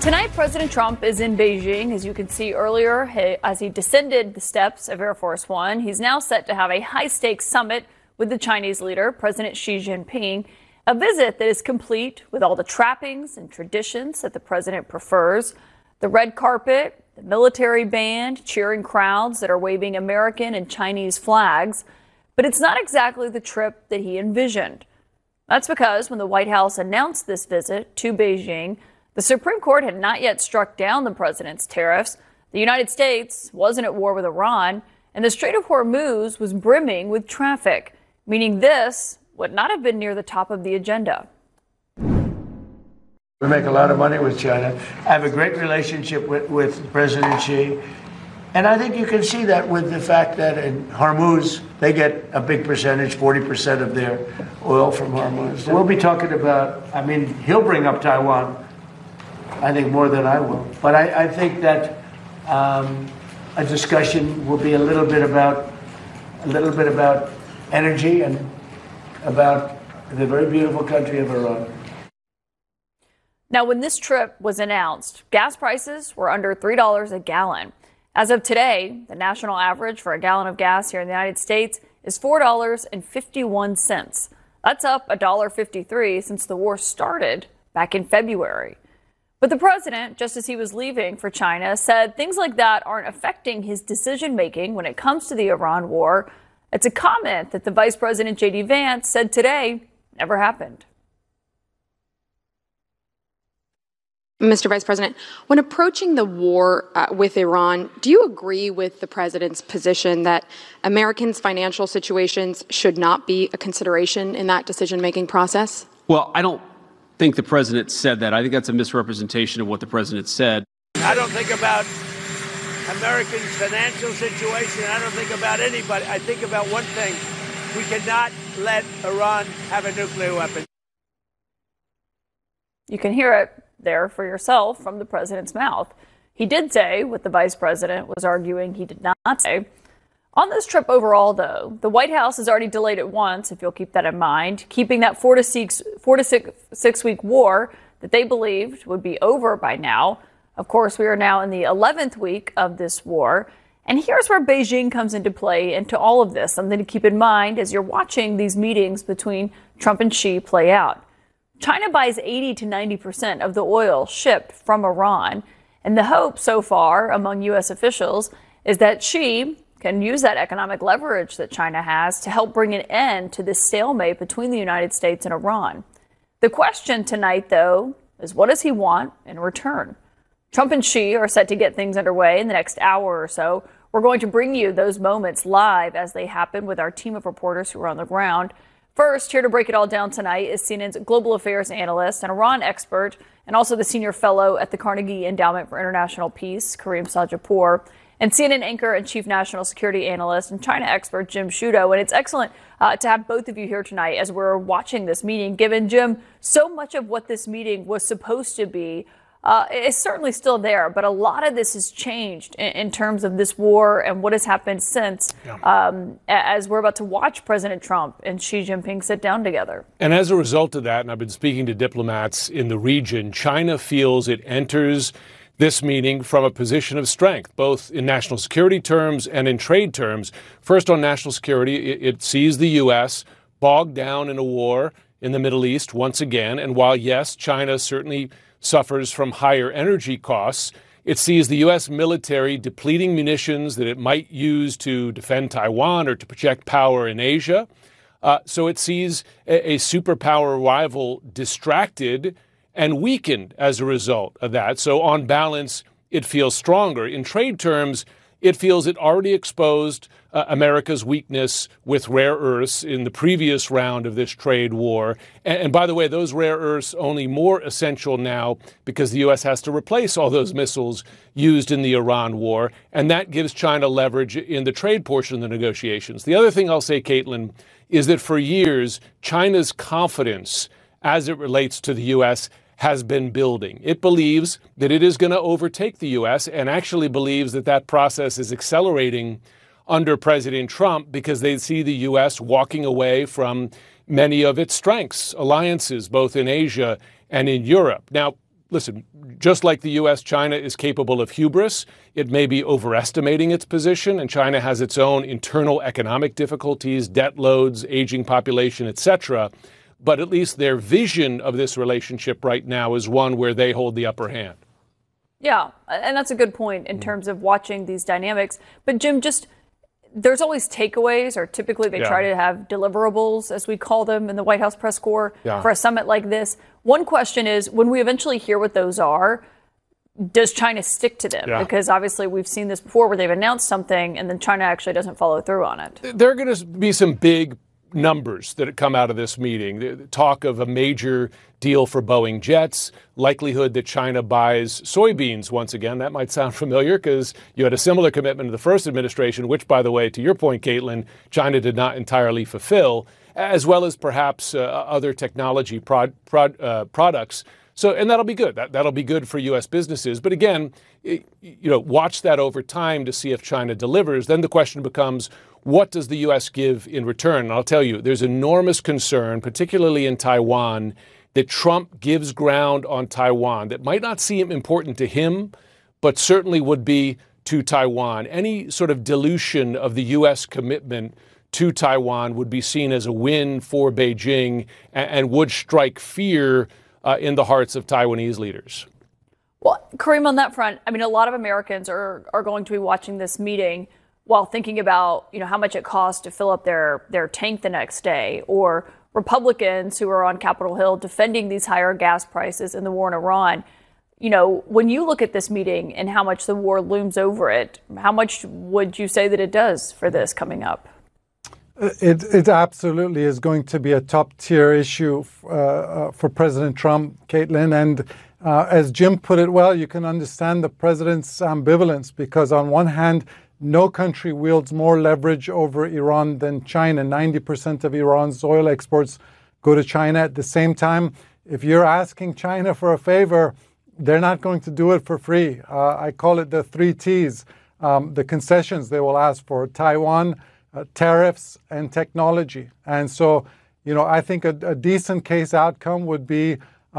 Tonight, President Trump is in Beijing. As you can see earlier, as he descended the steps of Air Force One, he's now set to have a high-stakes summit with the Chinese leader, President Xi Jinping, a visit that is complete with all the trappings and traditions that the president prefers. The red carpet, the military band, cheering crowds that are waving American and Chinese flags. But it's not exactly the trip that he envisioned. That's because when the White House announced this visit to Beijing, the Supreme Court had not yet struck down the president's tariffs. The United States wasn't at war with Iran, and the Strait of Hormuz was brimming with traffic, meaning this would not have been near the top of the agenda. We make a lot of money with China. I have a great relationship with President Xi. And I think you can see that with the fact that in Hormuz, they get a big percentage, 40% of their oil from Hormuz. We'll be talking about, he'll bring up Taiwan, I think, more than I will. But I think that a discussion will be a little bit about energy and about the very beautiful country of Iran. Now, when this trip was announced, gas prices were under $3 a gallon. As of today, the national average for a gallon of gas here in the United States is $4.51. That's up $1.53 since the war started back in February. But the president, just as he was leaving for China, said things like that aren't affecting his decision-making when it comes to the Iran war. It's a comment that the Vice President J.D. Vance said today never happened. Mr. Vice President, when approaching the war with Iran, do you agree with the president's position that Americans' financial situations should not be a consideration in that decision-making process? Well, I don't think the president said that. I think that's a misrepresentation of what the president said. I don't think about Americans' financial situation. I don't think about anybody. I think about one thing. We cannot let Iran have a nuclear weapon. You can hear it there for yourself from the president's mouth. He did say what the vice president was arguing he did not say. On this trip overall, though, the White House has already delayed it once, if you'll keep that in mind, keeping that 4 to 6 week war that they believed would be over by now. Of course, we are now in the 11th week of this war. And here's where Beijing comes into play into all of this, something to keep in mind as you're watching these meetings between Trump and Xi play out. China buys 80 to 90% of the oil shipped from Iran. And the hope so far among U.S. officials is that Xi can use that economic leverage that China has to help bring an end to this stalemate between the United States and Iran. The question tonight, though, is what does he want in return? Trump and Xi are set to get things underway in the next hour or so. We're going to bring you those moments live as they happen with our team of reporters who are on the ground. First, here to break it all down tonight is CNN's global affairs analyst and Iran expert, and also the senior fellow at the Carnegie Endowment for International Peace, Kareem Sajapur, and CNN anchor and chief national security analyst and China expert, Jim Sciutto. And it's excellent to have both of you here tonight as we're watching this meeting, given, Jim, so much of what this meeting was supposed to be is certainly still there, but a lot of this has changed in terms of this war and what has happened since, as we're about to watch President Trump and Xi Jinping sit down together. And as a result of that, and I've been speaking to diplomats in the region, China feels it enters this meeting from a position of strength, both in national security terms and in trade terms. First, on national security, it sees the U.S. bogged down in a war in the Middle East once again. And while, yes, China certainly suffers from higher energy costs, it sees the U.S. military depleting munitions that it might use to defend Taiwan or to project power in Asia. So it sees a superpower rival distracted and weakened as a result of that. So on balance, it feels stronger. In trade terms, it feels it already exposed America's weakness with rare earths in the previous round of this trade war. And by the way, those rare earths only more essential now because the U.S. has to replace all those missiles used in the Iran war. And that gives China leverage in the trade portion of the negotiations. The other thing I'll say, Caitlin, is that for years, China's confidence as it relates to the U.S. has been building. It believes that it is going to overtake the U.S. and actually believes that that process is accelerating under President Trump because they see the U.S. walking away from many of its strengths, alliances, both in Asia and in Europe. Now, listen, just like the U.S., China is capable of hubris. It may be overestimating its position, and China has its own internal economic difficulties, debt loads, aging population, etc. But at least their vision of this relationship right now is one where they hold the upper hand. Yeah, and that's a good point in terms of watching these dynamics. But Jim, there's always takeaways, or typically they try to have deliverables, as we call them in the White House press corps, for a summit like this. One question is, when we eventually hear what those are, does China stick to them? Because obviously we've seen this before where they've announced something and then China actually doesn't follow through on it. There are going to be some big numbers that come out of this meeting. The talk of a major deal for Boeing jets, likelihood that China buys soybeans once again. That might sound familiar because you had a similar commitment to the first administration, which, by the way, to your point, Caitlin, China did not entirely fulfill, as well as perhaps other technology products. So, and that'll be good. That'll be good for U.S. businesses. But again, watch that over time to see if China delivers. Then the question becomes, what does the U.S. give in return? And I'll tell you, there's enormous concern, particularly in Taiwan, that Trump gives ground on Taiwan that might not seem important to him, but certainly would be to Taiwan. Any sort of dilution of the U.S. commitment to Taiwan would be seen as a win for Beijing and would strike fear in the hearts of Taiwanese leaders. Well, Kareem, on that front, I mean, a lot of Americans are going to be watching this meeting while thinking about, how much it costs to fill up their tank the next day, or Republicans who are on Capitol Hill defending these higher gas prices and the war in Iran. When you look at this meeting and how much the war looms over it, how much would you say that it does for this coming up? It absolutely is going to be a top-tier issue for President Trump, Caitlin. And as Jim put it well, you can understand the president's ambivalence, because on one hand, no country wields more leverage over Iran than China. 90% of Iran's oil exports go to China. At the same time, if you're asking China for a favor, they're not going to do it for free. I call it the 3 T's, the concessions they will ask for: Taiwan, tariffs, and technology. And so, I think a decent case outcome would be,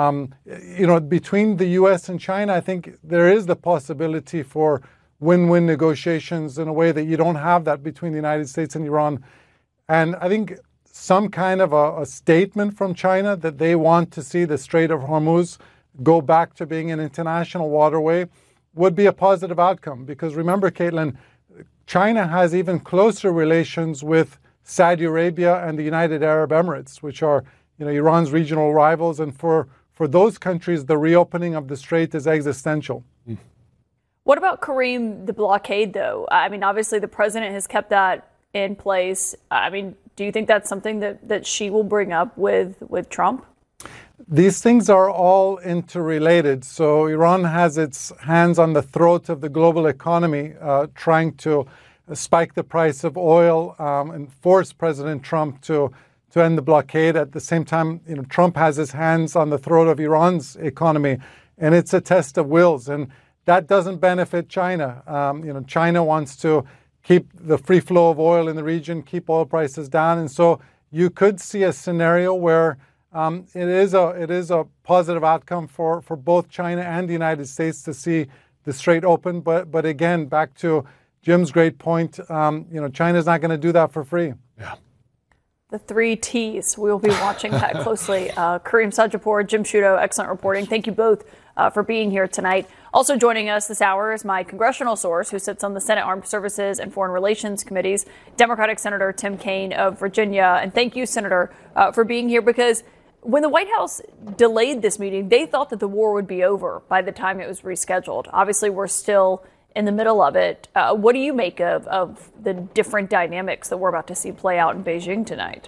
between the U.S. and China, I think there is the possibility for win-win negotiations in a way that you don't have that between the United States and Iran. And I think some kind of a statement from China that they want to see the Strait of Hormuz go back to being an international waterway would be a positive outcome. Because remember, Caitlin, China has even closer relations with Saudi Arabia and the United Arab Emirates, which are, Iran's regional rivals. And for those countries, the reopening of the strait is existential. What about, Kareem, the blockade, though? I mean, obviously the president has kept that in place. I mean, do you think that's something that she will bring up with Trump? These things are all interrelated. So Iran has its hands on the throat of the global economy, trying to spike the price of oil and force President Trump to end the blockade. At the same time, Trump has his hands on the throat of Iran's economy, and it's a test of wills. And that doesn't benefit China. China wants to keep the free flow of oil in the region, keep oil prices down. And so you could see a scenario where it is a positive outcome for both China and the United States to see the strait open. But again, back to Jim's great point, China's not going to do that for free. Yeah. The 3 T's. We'll be watching that closely. Kareem Sajapur, Jim Sciutto, excellent reporting. Thank you both for being here tonight. Also joining us this hour is my congressional source who sits on the Senate Armed Services and Foreign Relations Committees, Democratic Senator Tim Kaine of Virginia. And thank you, Senator, for being here, because when the White House delayed this meeting, they thought that the war would be over by the time it was rescheduled. Obviously, we're still in the middle of it. What do you make of the different dynamics that we're about to see play out in Beijing tonight?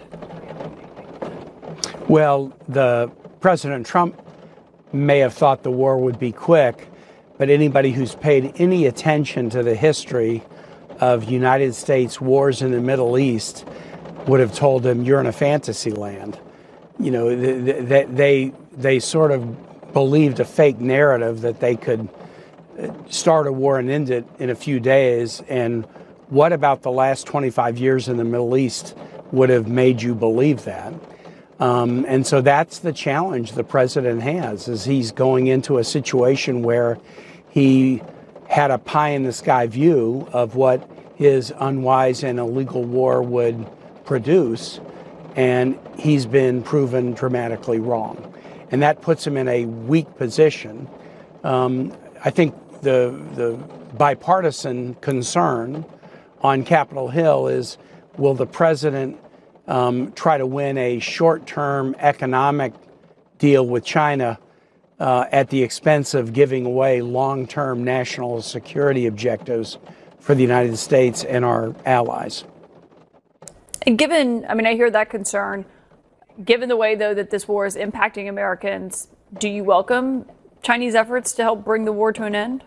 Well, the President Trump may have thought the war would be quick, but anybody who's paid any attention to the history of United States wars in the Middle East would have told him you're in a fantasy land. They sort of believed a fake narrative that they could start a war and end it in a few days. And what about the last 25 years in the Middle East would have made you believe that? And so that's the challenge the president has, is he's going into a situation where he had a pie-in-the-sky view of what his unwise and illegal war would produce, and he's been proven dramatically wrong. And that puts him in a weak position. I think the bipartisan concern on Capitol Hill is, will the president try to win a short-term economic deal with China at the expense of giving away long-term national security objectives for the United States and our allies? And I hear that concern. Given the way, though, that this war is impacting Americans, do you welcome Chinese efforts to help bring the war to an end?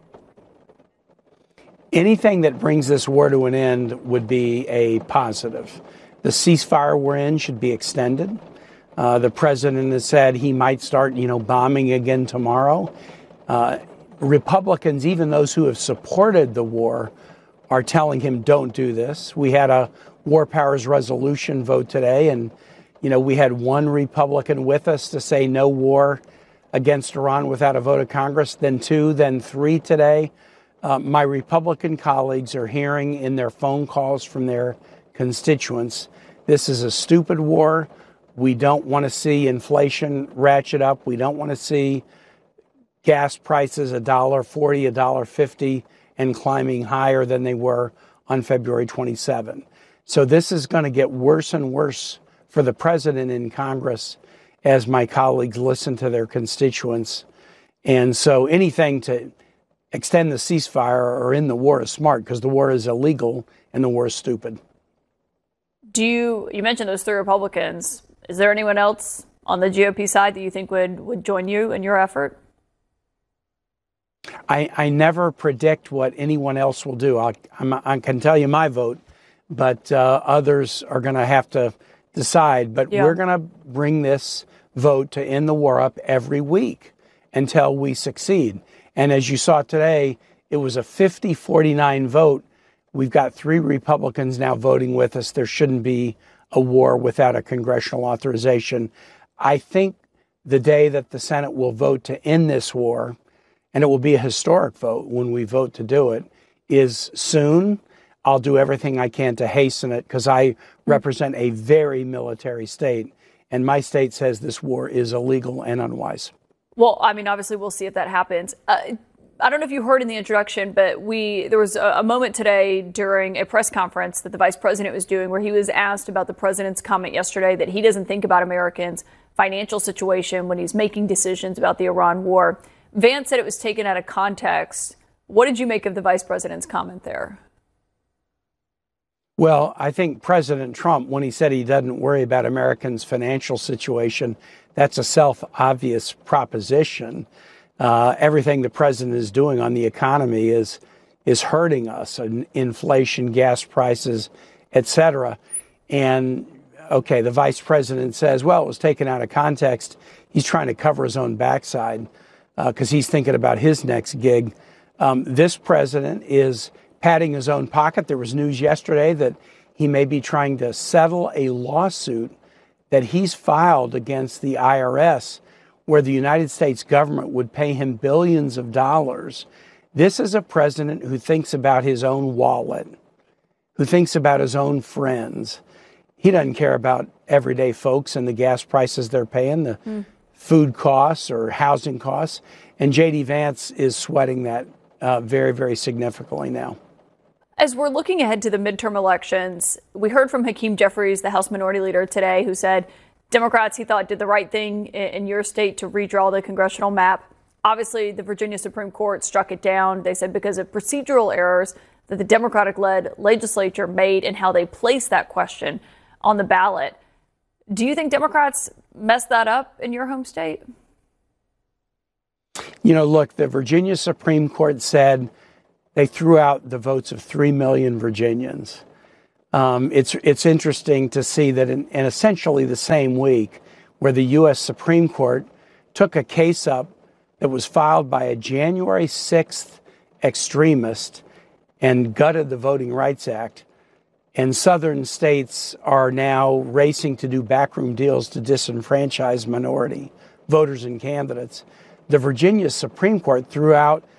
Anything that brings this war to an end would be a positive. The ceasefire we're in should be extended. The president has said he might start, bombing again tomorrow. Republicans, even those who have supported the war, are telling him don't do this. We had a War Powers Resolution vote today, and we had one Republican with us to say no war against Iran without a vote of Congress, then two, then three today. My Republican colleagues are hearing in their phone calls from their constituents, this is a stupid war. We don't want to see inflation ratchet up. We don't want to see gas prices $1.40, $1.50 and climbing higher than they were on February 27. So this is going to get worse and worse for the president in Congress as my colleagues listen to their constituents. And so anything to extend the ceasefire or end the war is smart, because the war is illegal and the war is stupid. You mentioned those three Republicans. Is there anyone else on the GOP side that you think would join you in your effort? I never predict what anyone else will do. I can tell you my vote, but others are going to have to decide. But we're going to bring this vote to end the war up every week until we succeed. And as you saw today, it was a 50-49 vote. We've got three Republicans now voting with us. There shouldn't be a war without a congressional authorization. I think the day that the Senate will vote to end this war, and it will be a historic vote when we vote to do it, is soon. I'll do everything I can to hasten it, because I represent a very military state, and my state says this war is illegal and unwise. Well, obviously we'll see if that happens. I don't know if you heard in the introduction, but there was a moment today during a press conference that the vice president was doing where he was asked about the president's comment yesterday that he doesn't think about Americans' financial situation when he's making decisions about the Iran war. Vance said it was taken out of context. What did you make of the vice president's comment there? Well, I think President Trump, when he said he doesn't worry about Americans' financial situation, that's a self-obvious proposition. Everything the president is doing on the economy is hurting us, inflation, gas prices, et cetera. And, okay, the vice president says, well, it was taken out of context. He's trying to cover his own backside because he's thinking about his next gig. This president is patting his own pocket. There was news yesterday that he may be trying to settle a lawsuit that he's filed against the IRS, where the United States government would pay him billions of dollars. This is a president who thinks about his own wallet, who thinks about his own friends. He doesn't care about everyday folks and the gas prices they're paying, the food costs or housing costs. And J.D. Vance is sweating that very, very significantly now. As we're looking ahead to the midterm elections, we heard from Hakeem Jeffries, the House Minority Leader, today, who said Democrats, he thought, did the right thing in your state to redraw the congressional map. Obviously, the Virginia Supreme Court struck it down. They said because of procedural errors that the Democratic-led legislature made in how they placed that question on the ballot. Do you think Democrats messed that up in your home state? Look, the Virginia Supreme Court said they threw out the votes of 3 million Virginians. It's interesting to see that in essentially the same week where the U.S. Supreme Court took a case up that was filed by a January 6th extremist and gutted the Voting Rights Act, and southern states are now racing to do backroom deals to disenfranchise minority voters and candidates. The Virginia Supreme Court threw out